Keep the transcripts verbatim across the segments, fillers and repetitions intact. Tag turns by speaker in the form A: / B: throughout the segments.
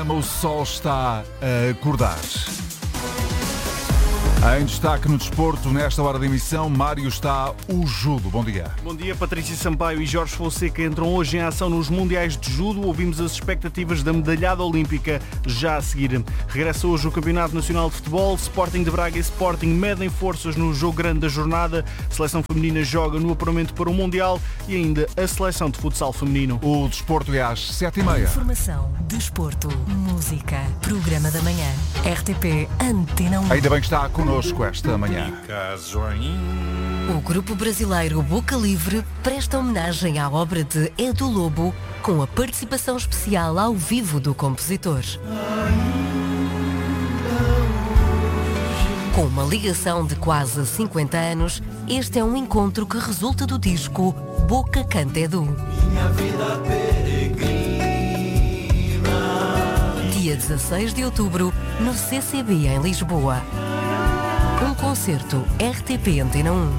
A: O sol está a acordar. Em destaque no desporto, nesta hora de emissão, Mário está o judo. Bom dia.
B: Bom dia, Patrícia Sampaio e Jorge Fonseca entram hoje em ação nos Mundiais de Judo. Ouvimos as expectativas da medalhada olímpica já a seguir. Regressa hoje o Campeonato Nacional de Futebol. Sporting de Braga e Sporting medem forças no jogo grande da jornada. A seleção feminina joga no apuramento para o Mundial e ainda a seleção de futsal feminino.
A: O desporto é às sete e meia.
C: Informação, desporto, música, programa da manhã. R T P Antena um.
A: Ainda bem que está connosco esta manhã.
C: O grupo brasileiro Boca Livre presta homenagem à obra de Edu Lobo com a participação especial ao vivo do compositor. Com uma ligação de quase cinquenta anos, este é um encontro que resulta do disco Boca Canta Edu. Dia dezasseis de outubro, no C C B em Lisboa. Um concerto R T P Antena um.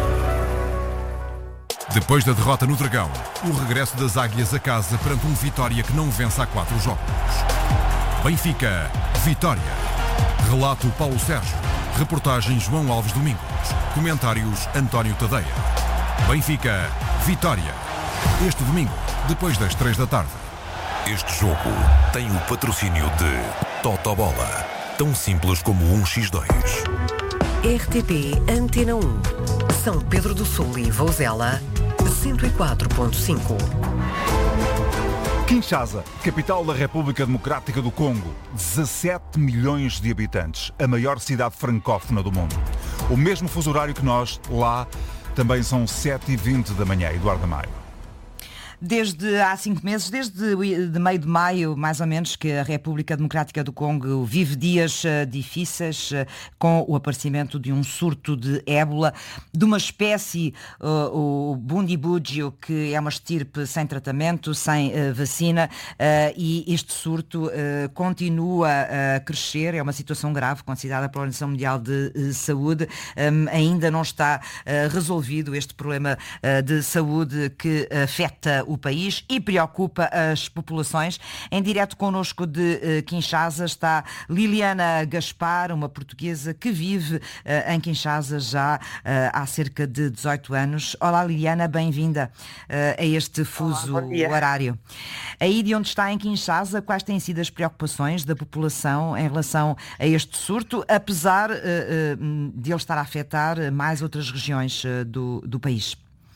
D: Depois da derrota no Dragão, o regresso das Águias a casa perante um Vitória que não vence há quatro jogos. Benfica, Vitória. Relato Paulo Sérgio. Reportagem João Alves Domingos. Comentários António Tadeia. Benfica, Vitória. Este domingo, depois das três da tarde.
E: Este jogo tem o patrocínio de Totobola. Tão simples como um por dois.
C: R T P Antena um. São Pedro do Sul e Vouzela, cento e quatro ponto cinco.
A: Kinshasa, capital da República Democrática do Congo, dezassete milhões de habitantes, a maior cidade francófona do mundo. O mesmo fuso horário que nós, lá, também são sete e vinte da manhã. Eduardo Maio.
F: Desde há cinco meses, desde de meio de maio, mais ou menos, que a República Democrática do Congo vive dias uh, difíceis uh, com o aparecimento de um surto de ébola, de uma espécie, uh, o Bundibugyo, que é uma estirpe sem tratamento, sem uh, vacina, uh, e este surto uh, continua a crescer. É uma situação grave, considerada pela Organização Mundial de uh, Saúde. Um, ainda não está uh, resolvido este problema uh, de saúde que afeta o país e preocupa as populações. Em direto connosco de uh, Kinshasa está Liliana Gaspar, uma portuguesa que vive uh, em Kinshasa já uh, há cerca de dezoito anos. Olá Liliana, bem-vinda uh, a este fuso Olá, horário. Aí de onde está em Kinshasa, quais têm sido as preocupações da população em relação a este surto, apesar uh, uh, de ele estar a afetar mais outras regiões uh, do, do país?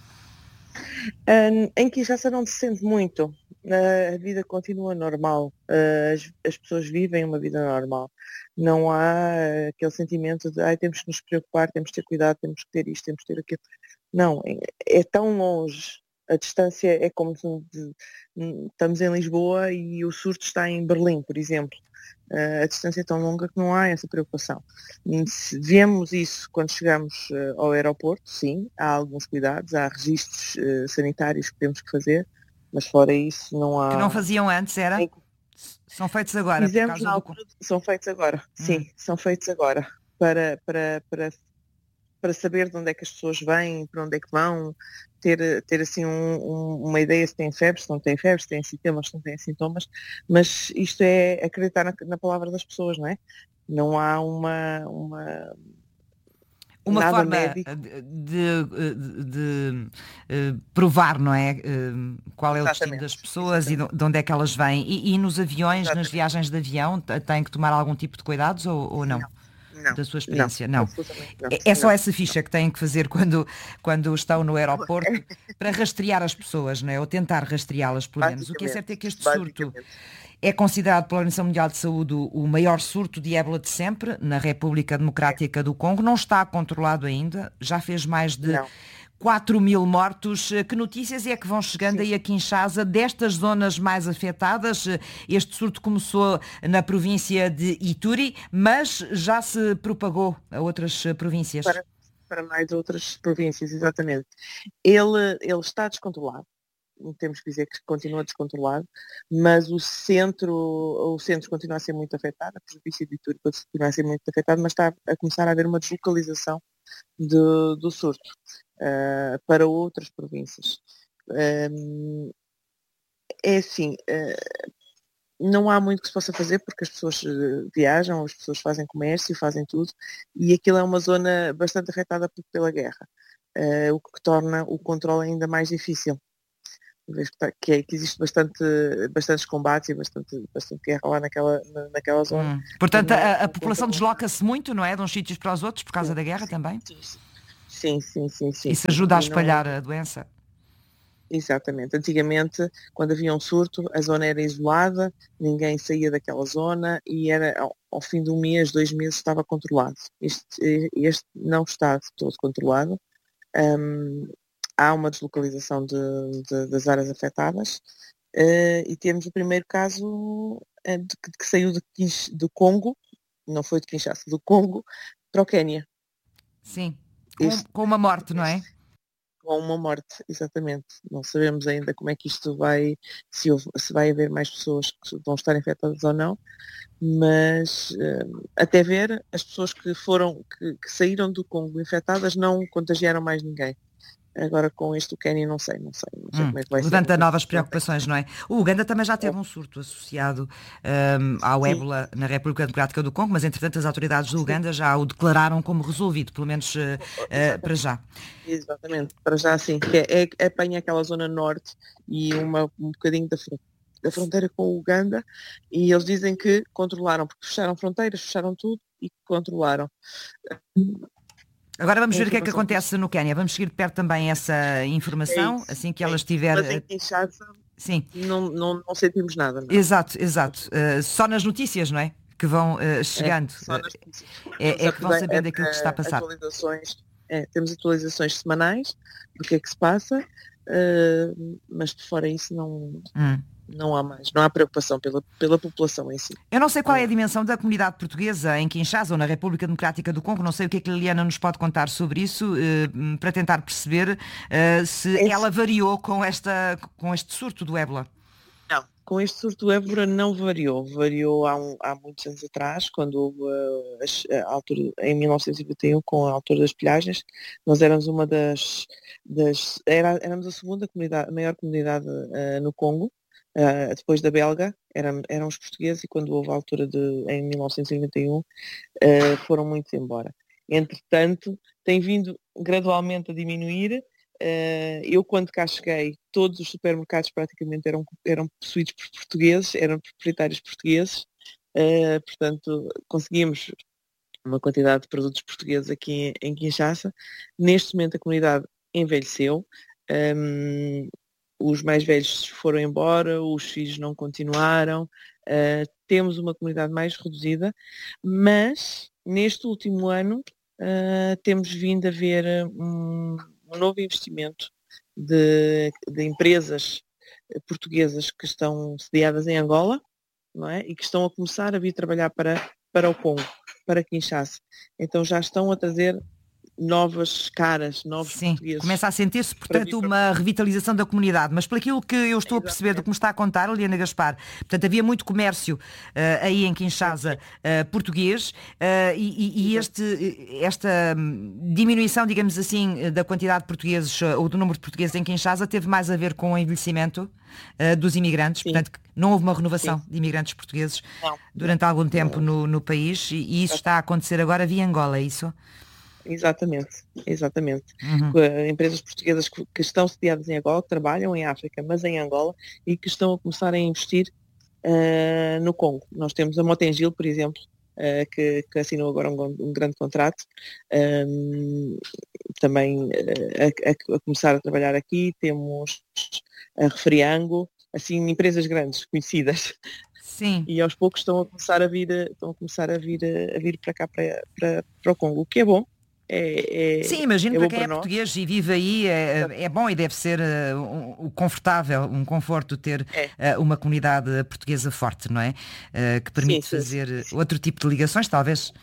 G: Um, em Kinshasa não se sente muito, uh, a vida continua normal, uh, as, as pessoas vivem uma vida normal, não há uh, aquele sentimento de ai, temos que nos preocupar, temos que ter cuidado, temos que ter isto, temos que ter aquilo. Não, é, é tão longe, a distância é como se de, de, estamos em Lisboa e o surto está em Berlim, por exemplo. Uh, a distância é tão longa que não há essa preocupação. Se vemos isso quando chegamos uh, ao aeroporto, sim, há alguns cuidados, há registros uh, sanitários que temos que fazer, mas fora isso não há...
F: Que não faziam antes, era? Sim. São feitos agora?
G: Fizemos na altura, do... São feitos agora, hum. sim, são feitos agora, para, para, para, para saber de onde é que as pessoas vêm, para onde é que vão, ter, ter assim um, um, uma ideia se têm febre, se não têm febre, se têm sintomas, se não têm sintomas, mas isto é acreditar na, na palavra das pessoas, não é? Não há uma... uma
F: Uma
G: Nada
F: forma
G: médico.
F: de, de, de, de uh, provar, não é? Uh, qual é o destino das pessoas Exatamente. E de onde é que elas vêm. E, e nos aviões, Exatamente. Nas viagens de avião, têm que tomar algum tipo de cuidados ou, ou não?
G: Não. Não,
F: da sua experiência?
G: Não.
F: não.
G: não.
F: É, é só essa ficha que têm que fazer quando, quando estão no aeroporto para rastrear as pessoas, não é? Ou tentar rastreá-las, pelo menos. O que é certo é que este surto é considerado pela Organização Mundial de Saúde o maior surto de ébola de sempre na República Democrática do Congo. Não está controlado ainda, já fez mais de não. quatro mil mortos. Que notícias é que vão chegando Sim. aí a Kinshasa destas zonas mais afetadas? Este surto começou na província de Ituri, mas já se propagou a outras províncias.
G: Para, para mais outras províncias, exatamente. Ele, ele está descontrolado. Temos que dizer que continua descontrolado, mas o centro, o centro continua a ser muito afetado, a província de Ituri continua a ser muito afetado, mas está a começar a haver uma deslocalização do, do surto uh, para outras províncias. Um, é assim, uh, não há muito que se possa fazer porque as pessoas viajam, as pessoas fazem comércio, fazem tudo, e aquilo é uma zona bastante afetada pela guerra, uh, o que torna o controle ainda mais difícil. Que, é, que existe bastante, bastantes combates e bastante, bastante guerra lá naquela, naquela zona.
F: Hum. Portanto, a, a população desloca-se muito, não é? De uns sítios para os outros por causa sim, da guerra
G: sim,
F: também?
G: Sim, sim, sim, sim.
F: Isso ajuda a
G: e
F: espalhar
G: não...
F: a doença?
G: Exatamente. Antigamente, quando havia um surto, a zona era isolada, ninguém saía daquela zona e era ao, ao fim de um mês, dois meses, estava controlado. Este, este não está de todo controlado. Um, há uma deslocalização de, de, das áreas afetadas uh, e temos o primeiro caso uh, de, que, que saiu de, do Congo, não foi de Kinshasa, do Congo, para o Quénia.
F: Sim, com, este, com uma morte, não é?
G: Com uma morte, exatamente. Não sabemos ainda como é que isto vai, se, houve, se vai haver mais pessoas que vão estar infectadas ou não, mas uh, até ver, as pessoas que foram, que, que saíram do Congo infectadas não contagiaram mais ninguém. Agora com este do Quénia não sei, não sei, não sei
F: hum,
G: como é que vai
F: levanta
G: ser.
F: novas preocupações, não é? O Uganda também já teve um surto associado um, ao ébola na República Democrática do Congo, mas entretanto as autoridades do Uganda já o declararam como resolvido, pelo menos uh, uh, para já.
G: Exatamente, para já sim, que é, é, apanha aquela zona norte e uma, um bocadinho da, da fronteira com o Uganda, e eles dizem que controlaram, porque fecharam fronteiras, fecharam tudo e controlaram.
F: Agora vamos ver o que é que acontece no Quénia. Vamos seguir de perto também essa informação,
G: é
F: assim que
G: é
F: ela estiver...
G: Mas em Kinshasa
F: sim.
G: Não, não, não sentimos nada. Não.
F: Exato, exato. Uh, só nas notícias, não é? Que vão uh, chegando.
G: É, só nas notícias.
F: É, é que vão sabendo aquilo que está a passar.
G: Atualizações, é, temos atualizações semanais do que é que se passa, uh, mas de fora isso não... Hum. Não há mais, não há preocupação pela, pela população em si.
F: Eu não sei qual é a dimensão da comunidade portuguesa em Kinshasa ou na República Democrática do Congo, não sei o que é que a Liliana nos pode contar sobre isso, eh, para tentar perceber eh, se Esse... ela variou com, esta, com este surto do ébola.
G: Não, com este surto do ébola não variou, variou há, um, há muitos anos atrás, quando houve a, a altura, em mil novecentos e noventa e um, com a altura das pilhagens, nós éramos uma das, das era, éramos a segunda comunidade, a maior comunidade uh, no Congo. Uh, depois da belga, eram, eram os portugueses, e quando houve a altura de, em mil novecentos e noventa e um, uh, foram muitos embora. Entretanto, tem vindo gradualmente a diminuir. Uh, eu, quando cá cheguei, todos os supermercados praticamente eram, eram possuídos por portugueses, eram proprietários portugueses, uh, portanto, conseguimos uma quantidade de produtos portugueses aqui em, em Kinshasa. Neste momento a comunidade envelheceu. Um, Os mais velhos foram embora, os filhos não continuaram, uh, temos uma comunidade mais reduzida, mas neste último ano uh, temos vindo a ver um, um novo investimento de, de empresas portuguesas que estão sediadas em Angola, não é? E que estão a começar a vir trabalhar para, para o Congo, para Kinshasa. Então já estão a trazer novas caras, novos
F: Sim,
G: portugueses.
F: Começa a sentir-se, portanto, uma revitalização da comunidade, mas por aquilo que eu estou a perceber do que me está a contar, Liliana Gaspar, portanto, havia muito comércio uh, aí em Kinshasa uh, português uh, e, e este, esta diminuição, digamos assim, da quantidade de portugueses uh, ou do número de portugueses em Kinshasa teve mais a ver com o envelhecimento uh, dos imigrantes, Sim. portanto, não houve uma renovação Sim. de imigrantes portugueses não. durante algum tempo no, no país e, e isso está a acontecer agora via Angola, é isso?
G: Exatamente, exatamente.
F: Uhum.
G: Empresas portuguesas que, que estão sediadas em Angola, que trabalham em África, mas em Angola, e que estão a começar a investir uh, no Congo. Nós temos a Motengil, por exemplo, uh, que, que assinou agora um, um grande contrato, um, também uh, a, a, a começar a trabalhar aqui. Temos a Refriango, assim, empresas grandes, conhecidas.
F: Sim.
G: E aos poucos estão a começar a vir, estão a começar a vir, a vir para cá, para, para, para o Congo, o que é bom. É, é,
F: Sim, imagino
G: é
F: para quem
G: para
F: é
G: nós.
F: português e vive aí, é, é bom e deve ser uh, um, um confortável, um conforto ter
G: é.
F: uh, uma comunidade portuguesa forte, não é? Uh, que permite
G: sim, sim,
F: fazer
G: sim, sim.
F: outro tipo de ligações, talvez.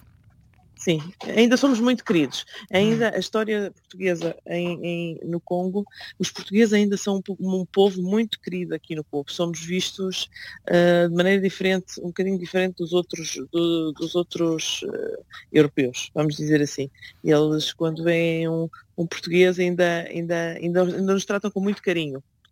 G: Sim, ainda somos muito queridos. Ainda a história portuguesa em, em, no Congo, os portugueses ainda são um, um povo muito querido aqui no Congo. Somos vistos uh, de maneira diferente, um bocadinho diferente dos outros, do, dos outros uh, europeus, vamos dizer assim. Eles, quando veem um, um português, ainda, ainda, ainda, ainda nos tratam com muito carinho.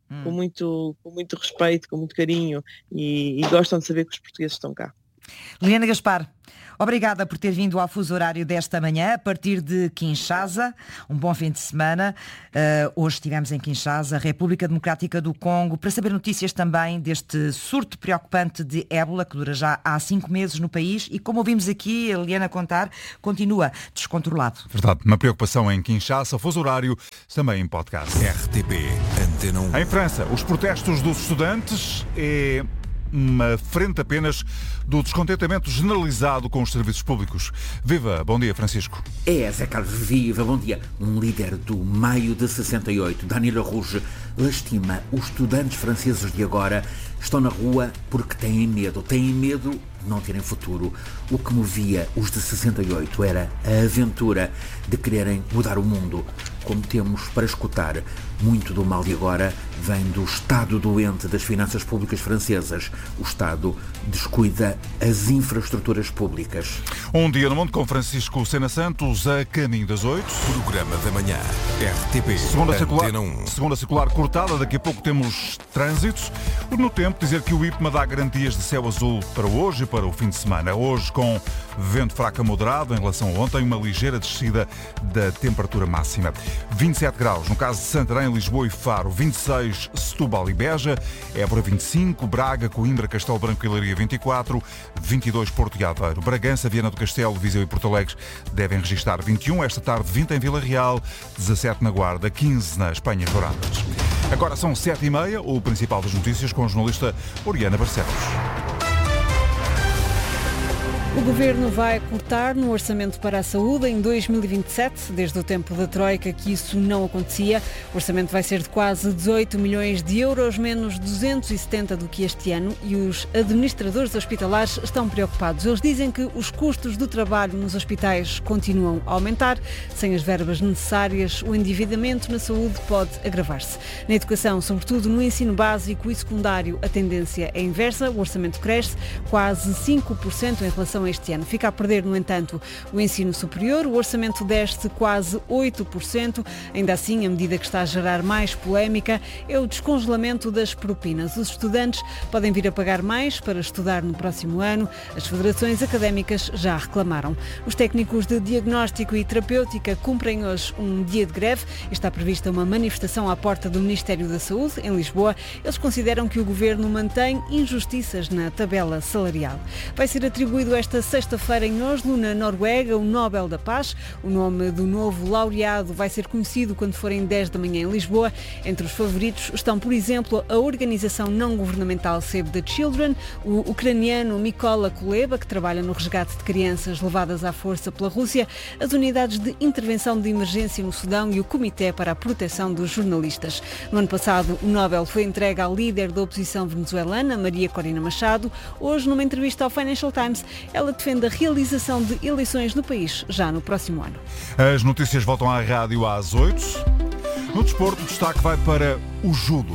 G: hum. com, muito, com muito respeito, com muito carinho e, e gostam de saber que os portugueses estão cá.
F: Liliana Gaspar, obrigada por ter vindo ao fuso horário desta manhã, a partir de Kinshasa. Um bom fim de semana. Uh, hoje estivemos em Kinshasa, República Democrática do Congo, para saber notícias também deste surto preocupante de ébola, que dura já há cinco meses no país e, como ouvimos aqui a Liliana contar, continua descontrolado.
A: Verdade, uma preocupação em Kinshasa, fuso horário, também em podcast.
E: R T P Antena um.
A: Em França, os protestos dos estudantes é uma frente apenas do descontentamento generalizado com os serviços públicos. Viva, bom dia, Francisco.
H: É, Zé Carlos, viva, bom dia. Um líder do maio de sessenta e oito, Daniel Rouge, lastima os estudantes franceses de agora. Estão na rua porque têm medo. Têm medo de não terem futuro. O que movia os de sessenta e oito era a aventura de quererem mudar o mundo. Como temos para escutar, muito do mal de agora vem do estado doente das finanças públicas francesas. O Estado descuida as infraestruturas públicas.
A: Um dia no mundo com Francisco Sena Santos, a caminho das oito.
E: Programa da manhã, R T P
A: Segunda circular,
E: Antena um.
A: segunda circular cortada, daqui a pouco temos trânsito. No tempo, dizer que o I P M A dá garantias de céu azul para hoje e para o fim de semana. Hoje com vento fraco a moderado em relação a ontem, uma ligeira descida da temperatura máxima. vinte e sete graus no caso de Santarém, Lisboa e Faro, vinte e seis Setúbal e Beja, Évora vinte e cinco, Braga, Coimbra, Castelo Branco e Leiria vinte e quatro, vinte e dois Porto e Aveiro, Bragança, Viana do Castelo, Viseu e Porto Alegre devem registrar vinte e um, esta tarde vinte em Vila Real, dezassete na Guarda, quinze na Espanha Douradas. Agora são sete e meia, o principal das notícias com a jornalista Oriana Barcelos.
I: O Governo vai cortar no orçamento para a saúde em dois mil e vinte e sete, desde o tempo da Troika que isso não acontecia. O orçamento vai ser de quase dezoito milhões de euros, menos duzentos e setenta do que este ano, e os administradores hospitalares estão preocupados. Eles dizem que os custos do trabalho nos hospitais continuam a aumentar. Sem as verbas necessárias, o endividamento na saúde pode agravar-se. Na educação, sobretudo no ensino básico e secundário, a tendência é inversa. O orçamento cresce quase cinco por cento em relação este ano. Fica a perder, no entanto, o ensino superior. O orçamento desce quase oito por cento. Ainda assim, a medida que está a gerar mais polémica é o descongelamento das propinas. Os estudantes podem vir a pagar mais para estudar no próximo ano. As federações académicas já reclamaram. Os técnicos de diagnóstico e terapêutica cumprem hoje um dia de greve. Está prevista uma manifestação à porta do Ministério da Saúde, em Lisboa. Eles consideram que o Governo mantém injustiças na tabela salarial. Vai ser atribuído esta sexta-feira em Oslo, na Noruega, o Nobel da Paz. O nome do novo laureado vai ser conhecido quando forem dez da manhã em Lisboa. Entre os favoritos estão, por exemplo, a organização não governamental Save the Children, o ucraniano Mykola Kuleba, que trabalha no resgate de crianças levadas à força pela Rússia, as unidades de intervenção de emergência no Sudão e o Comitê para a Proteção dos Jornalistas. No ano passado, o Nobel foi entregue à líder da oposição venezuelana, Maria Corina Machado. Hoje, numa entrevista ao Financial Times, ela defende a realização de eleições no país já no próximo ano.
A: As notícias voltam à rádio às oito. No desporto, o destaque vai para o judo.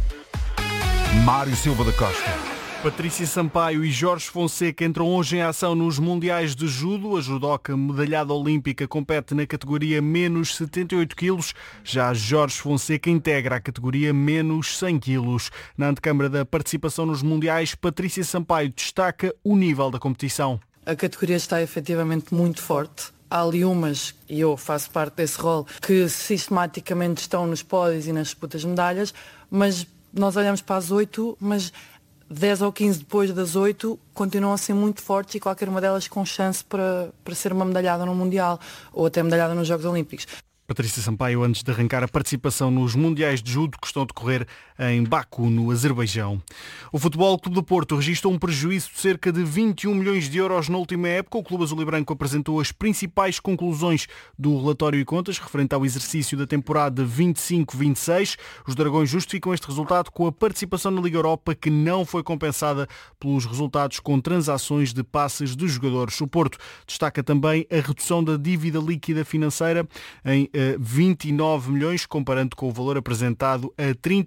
A: Mário Silva da Costa.
B: Patrícia Sampaio e Jorge Fonseca entram hoje em ação nos Mundiais de Judo. A judoca medalhada olímpica compete na categoria menos setenta e oito quilos. Já Jorge Fonseca integra a categoria menos cem quilos. Na antecâmara da participação nos Mundiais, Patrícia Sampaio destaca o nível da competição.
J: A categoria está efetivamente muito forte. Há ali umas, e eu faço parte desse rol, que sistematicamente estão nos pódios e nas disputas de medalhas, mas nós olhamos para as oito, mas dez ou quinze depois das oito continuam a ser muito fortes e qualquer uma delas com chance para, para ser uma medalhada no Mundial ou até medalhada nos Jogos Olímpicos.
B: Patrícia Sampaio, antes de arrancar a participação nos Mundiais de Judo que estão a decorrer em Baku, no Azerbaijão. O Futebol Clube do Porto registrou um prejuízo de cerca de vinte e um milhões de euros na última época. O Clube Azul e Branco apresentou as principais conclusões do relatório e contas referente ao exercício da temporada vinte e cinco vinte e seis. Os Dragões justificam este resultado com a participação na Liga Europa, que não foi compensada pelos resultados com transações de passes de jogadores. O Porto destaca também a redução da dívida líquida financeira em vinte e nove milhões, comparando com o valor apresentado a trinta de junho.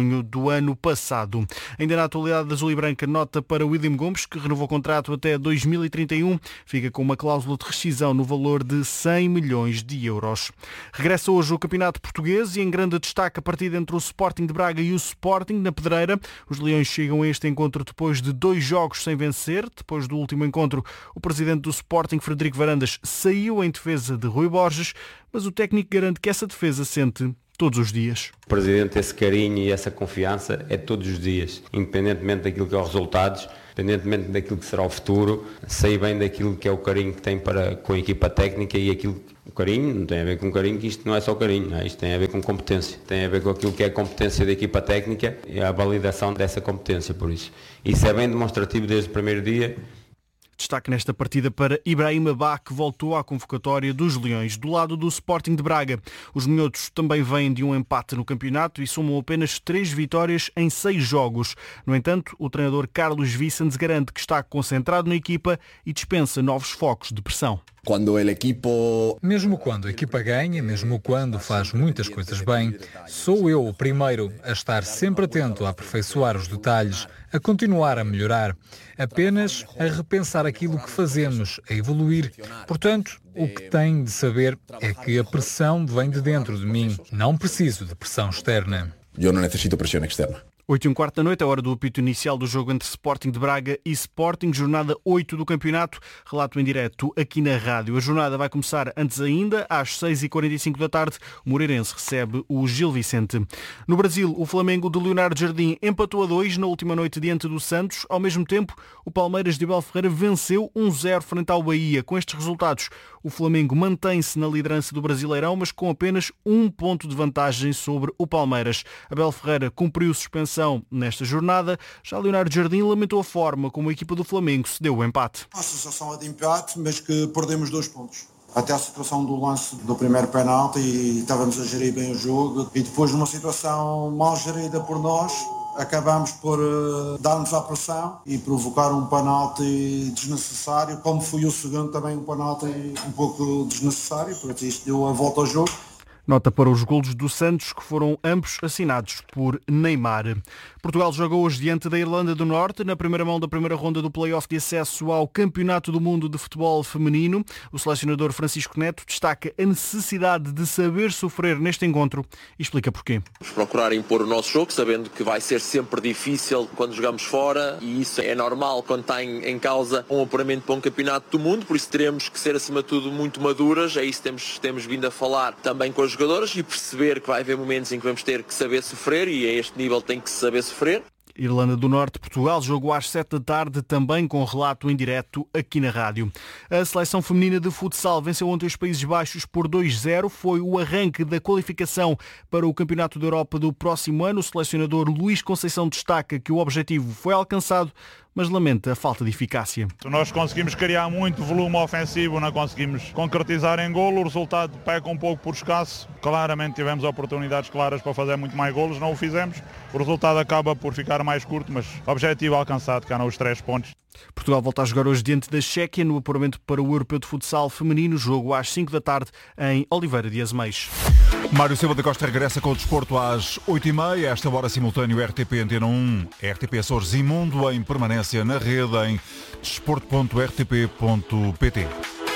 B: junho do ano passado. Ainda na atualidade da Azul e Branca, nota para William Gomes, que renovou o contrato até dois mil e trinta e um, fica com uma cláusula de rescisão no valor de cem milhões de euros. Regressa hoje o Campeonato Português e em grande destaque a partida entre o Sporting de Braga e o Sporting na Pedreira. Os Leões chegam a este encontro depois de dois jogos sem vencer. Depois do último encontro, o presidente do Sporting, Frederico Varandas, saiu em defesa de Rui Borges, mas o técnico garante que essa defesa sente todos os dias.
K: O Presidente, esse carinho e essa confiança é todos os dias, independentemente daquilo que é os resultados, independentemente daquilo que será o futuro, sei bem daquilo que é o carinho que tem para, com a equipa técnica e aquilo, o carinho não tem a ver com carinho, que isto não é só carinho, não é? Isto tem a ver com competência, tem a ver com aquilo que é a competência da equipa técnica e a validação dessa competência, por isso. Isso é bem demonstrativo desde o primeiro dia.
B: Destaque nesta partida para Ibrahima Ba, que voltou à convocatória dos Leões. Do lado do Sporting de Braga, os minhotos também vêm de um empate no campeonato e somam apenas três vitórias em seis jogos. No entanto, o treinador Carlos Vicens garante que está concentrado na equipa e dispensa novos focos de pressão.
L: Quando o equipo...
M: Mesmo quando a equipa ganha, mesmo quando faz muitas coisas bem, sou eu o primeiro a estar sempre atento a aperfeiçoar os detalhes, a continuar a melhorar, apenas a repensar aquilo que fazemos, a evoluir. Portanto, o que tem de saber é que a pressão vem de dentro de mim. Não preciso de pressão externa.
L: Eu não necessito pressão externa.
B: oito e um quarto da noite, a hora do apito inicial do jogo entre Sporting de Braga e Sporting, jornada oito do campeonato, relato em direto aqui na rádio. A jornada vai começar antes ainda, às seis e quarenta e cinco da tarde, o Moreirense recebe o Gil Vicente. No Brasil, o Flamengo de Leonardo Jardim empatou a dois na última noite diante do Santos. Ao mesmo tempo, o Palmeiras de Abel Ferreira venceu um zero frente ao Bahia. Com estes resultados, o Flamengo mantém-se na liderança do Brasileirão, mas com apenas um ponto de vantagem sobre o Palmeiras. Abel Ferreira cumpriu suspensão nesta jornada. Já Leonardo Jardim lamentou a forma como a equipa do Flamengo se deu o empate.
N: A sensação é de empate, mas que perdemos dois pontos. Até a situação do lance do primeiro penalti e estávamos a gerir bem o jogo e depois numa situação mal gerida por nós, acabamos por uh, dar-nos à pressão e provocar um penalti desnecessário, como foi o segundo também um penalti um pouco desnecessário, porque isto deu a volta ao jogo.
B: Nota para os golos do Santos, que foram ambos assinados por Neymar. Portugal joga hoje diante da Irlanda do Norte, na primeira mão da primeira ronda do play-off de acesso ao Campeonato do Mundo de Futebol Feminino. O selecionador Francisco Neto destaca a necessidade de saber sofrer neste encontro e explica porquê.
O: Vamos procurar impor o nosso jogo, sabendo que vai ser sempre difícil quando jogamos fora, e isso é normal quando está em, em causa um apuramento para um Campeonato do Mundo, por isso teremos que ser, acima de tudo, muito maduras. É isso que temos, temos vindo a falar também com as jogadoras e perceber que vai haver momentos em que vamos ter que saber sofrer, e a este nível tem que saber sofrer.
B: Irlanda do Norte, Portugal, jogo às sete da tarde, também com relato em direto aqui na rádio. A seleção feminina de futsal venceu ontem os Países Baixos por dois zero. Foi o arranque da qualificação para o Campeonato da Europa do próximo ano. O selecionador Luís Conceição destaca que o objetivo foi alcançado, mas lamenta a falta de eficácia.
P: Nós conseguimos criar muito volume ofensivo, não conseguimos concretizar em golo, o resultado peca um pouco por escasso. Claramente tivemos oportunidades claras para fazer muito mais golos, não o fizemos. O resultado acaba por ficar mais curto, mas objetivo alcançado, cá nos três pontos.
B: Portugal volta a jogar hoje diante da Chequia no apuramento para o Europeu de Futsal Feminino, jogo às cinco da tarde em Oliveira de Azeméis.
A: Mário Silva da Costa regressa com o desporto às oito e meia, esta hora simultâneo R T P Antena um, R T P Açores e Mundo em permanência na rede em desporto ponto r t p ponto p t.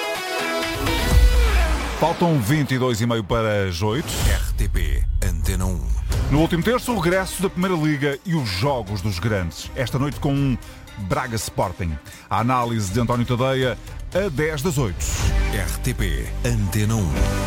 A: Faltam vinte e dois e meia para as oito.
E: R T P Antena um.
A: No último terço, o regresso da Primeira Liga e os jogos dos grandes. Esta noite com um Braga Sporting. A análise de António Tadeia a dez das oito.
E: R T P Antena um.